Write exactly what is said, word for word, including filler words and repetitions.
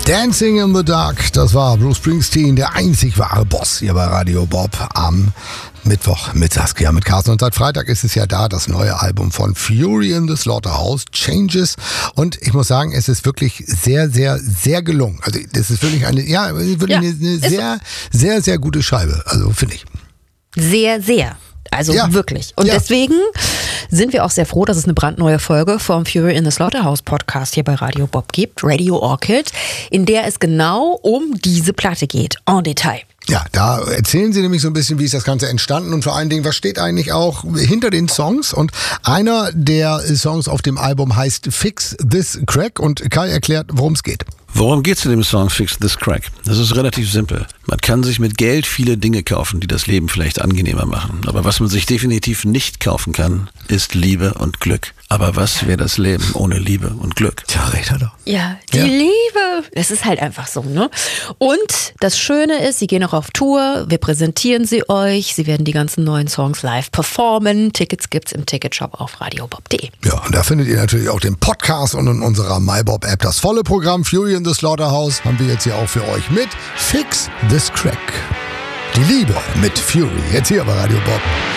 Dancing in the Dark, das war Bruce Springsteen, der einzig wahre Boss hier bei Radio Bob am Mittwoch mit Saskia, mit Carsten. Und seit Freitag ist es ja da, das neue Album von Fury in the Slaughterhouse, Changes. Und ich muss sagen, es ist wirklich sehr, sehr, sehr gelungen. Also das ist wirklich eine, ja, wirklich Ja, eine, eine sehr, sehr, sehr gute Scheibe. Also finde ich. Sehr, sehr. Also Ja. wirklich. Und Ja. deswegen sind wir auch sehr froh, dass es eine brandneue Folge vom Fury in the Slaughterhouse Podcast hier bei Radio Bob gibt, Radio Orchid, in der es genau um diese Platte geht, en Detail. Ja, da erzählen sie nämlich so ein bisschen, wie ist das Ganze entstanden und vor allen Dingen, was steht eigentlich auch hinter den Songs. Und einer der Songs auf dem Album heißt Fix This Crack und Kai erklärt, worum es geht. Worum geht's in dem Song Fix This Crack? Das ist relativ simpel. Man kann sich mit Geld viele Dinge kaufen, die das Leben vielleicht angenehmer machen. Aber was man sich definitiv nicht kaufen kann, ist Liebe und Glück. Aber was wäre das Leben ohne Liebe und Glück? Tja, recht hat er. Ja, die Ja. Liebe. Das ist halt einfach so, ne? Und das Schöne ist, sie gehen auch auf Tour, wir präsentieren sie euch, sie werden die ganzen neuen Songs live performen. Tickets gibt's im Ticketshop auf radiobob punkt de. Ja, und da findet ihr natürlich auch den Podcast und in unserer MyBob-App das volle Programm. Fury in the Slaughterhouse haben wir jetzt hier auch für euch mit Fix This Crack. Die Liebe mit Fury, jetzt hier bei Radio Bob.